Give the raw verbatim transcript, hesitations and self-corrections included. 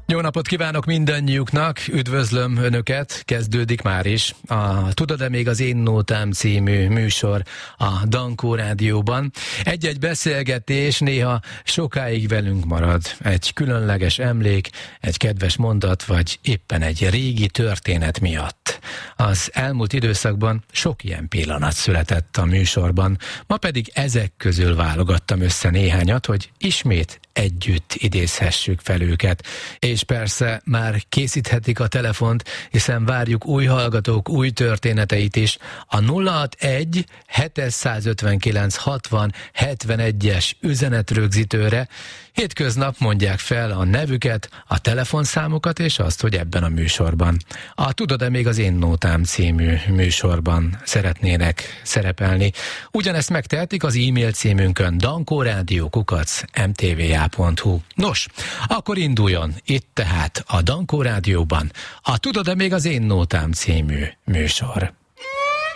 Jó napot kívánok mindannyiuknak, üdvözlöm Önöket, kezdődik már is a Tudod-e még az én nótám című műsor a Dankó Rádióban. Egy-egy beszélgetés néha sokáig velünk marad, egy különleges emlék, egy kedves mondat, vagy éppen egy régi történet miatt. Az elmúlt időszakban sok ilyen pillanat született a műsorban, ma pedig ezek közül válogattam össze néhányat, hogy ismét együtt idézhessük fel őket. És persze már készíthetik a telefont, hiszen várjuk új hallgatók új történeteit is. A nulla hatvanegy hétszázötvenkilenc hatvan hetvenegyes üzenetrögzítőre hétköznap mondják fel a nevüket, a telefonszámukat és azt, hogy ebben a műsorban, a Tudod-e még az én nótám című műsorban szeretnének szerepelni. Ugyanezt megtehetik az e-mail címünkön dankórádió kukac em té vé á pont hu. Nos, akkor induljon itt tehát a Dankó Rádióban a Tudod-e még az én nótám című műsor.